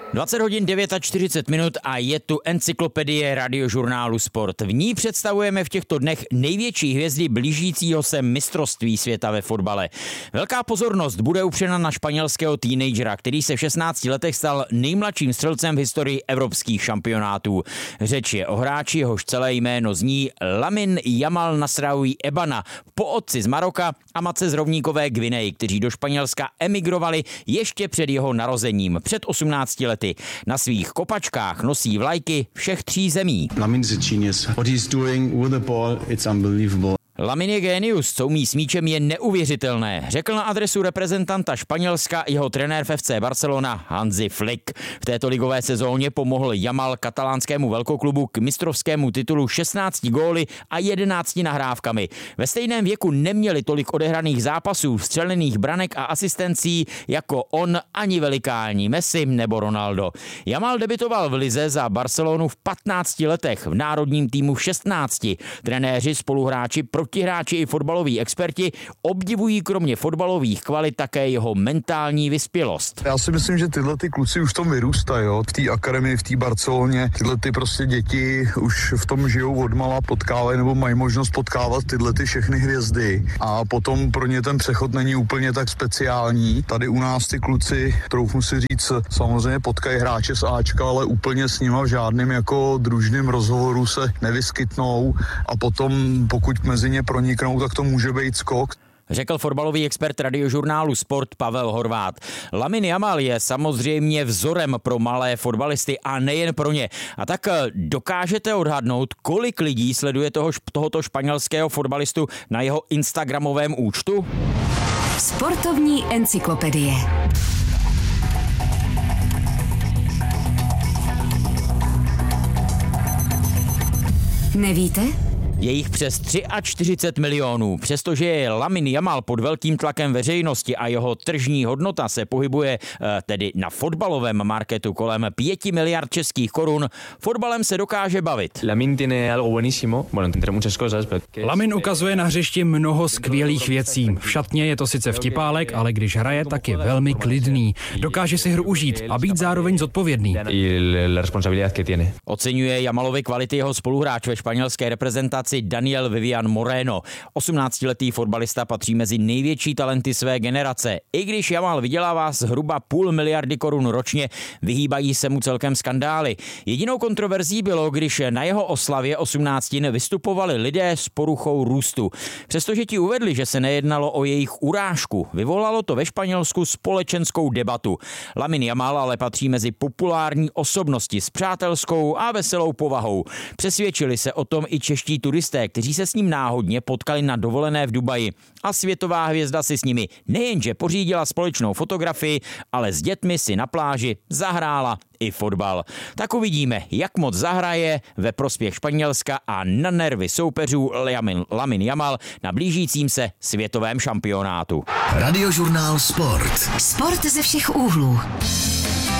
20 hodin 49 minut a je tu encyklopedie radiožurnálu Sport. V ní představujeme v těchto dnech největší hvězdy blížícího se mistrovství světa ve fotbale. Velká pozornost bude upřena na španělského teenagera, který se v 16 letech stal nejmladším střelcem v historii evropských šampionátů. Řeč je o hráči, jehož celé jméno zní Lamine Yamal Nasraoui Ebana, po otci z Maroka a matce z rovníkové Gvineji, kteří do Španělska emigrovali ještě před jeho narozením, před 18 lety. Na svých kopačkách nosí vlajky všech 3 zemí. Lamine is a genius. What he's doing with the ball, it's unbelievable. Lamine je génius, co umí s míčem je neuvěřitelné, řekl na adresu reprezentanta Španělska jeho trenér v FC Barcelona Hansi Flick. V této ligové sezóně pomohl Yamal katalánskému velkoklubu k mistrovskému titulu 16 góly a 11 nahrávkami. Ve stejném věku neměli tolik odehraných zápasů, vstřelených branek a asistencí jako on ani velikáni Messi nebo Ronaldo. Yamal debitoval v lize za Barcelonu v 15 letech, v národním týmu v 16. Trenéři, spoluhráči, protihráči i fotbaloví experti obdivují kromě fotbalových kvalit také jeho mentální vyspělost. Já si myslím, že tyhle ty kluci už v tom vyrůstají, jo? V té akademii, v té Barceloně. Tyhle ty prostě děti už v tom žijou odmala, potkávají nebo mají možnost potkávat tyhle ty všechny hvězdy. A potom pro ně ten přechod není úplně tak speciální. Tady u nás ty kluci, troufnu si říct, samozřejmě potkají hráče z Ačka, ale úplně s nima v žádným jako družným rozhovoru se nevyskytnou a potom pokud mezi ně proniknou, tak to může být skok. Řekl fotbalový expert radiožurnálu Sport Pavel Horvát. Lamine Yamal je samozřejmě vzorem pro malé fotbalisty a nejen pro ně. A tak dokážete odhadnout, kolik lidí sleduje tohoto španělského fotbalistu na jeho instagramovém účtu? Sportovní encyklopedie. Nevíte? Je jich přes 43 milionů. Přestože je Lamine Yamal pod velkým tlakem veřejnosti a jeho tržní hodnota se pohybuje tedy na fotbalovém marketu kolem 5 miliard českých korun, fotbalem se dokáže bavit. Lamine ukazuje na hřišti mnoho skvělých věcí. V šatně je to sice vtipálek, ale když hraje, tak je velmi klidný. Dokáže si hru užít a být zároveň zodpovědný. Oceňuje Yamalovi kvality jeho spoluhráč ve španělské reprezentaci Daniel Vivian Moreno. 18letý fotbalista patří mezi největší talenty své generace. I když Yamal vydělává zhruba 0,5 miliardy korun ročně, vyhýbají se mu celkem skandály. Jedinou kontroverzí bylo, když na jeho oslavě 18 vystupovali lidé s poruchou růstu. Přestože ti uvedli, že se nejednalo o jejich urážku, vyvolalo to ve Španělsku společenskou debatu. Lamine Yamal ale patří mezi populární osobnosti s přátelskou a veselou povahou. Přesvědčili se o tom i čeští turisté, kteří se s ním náhodně potkali na dovolené v Dubaji. A světová hvězda si s nimi nejenže pořídila společnou fotografii, ale s dětmi si na pláži zahrála i fotbal. Tak uvidíme, jak moc zahraje ve prospěch Španělska a na nervy soupeřů Lamine Yamal na blížícím se světovém šampionátu. Radiožurnál Sport. Sport ze všech úhlů.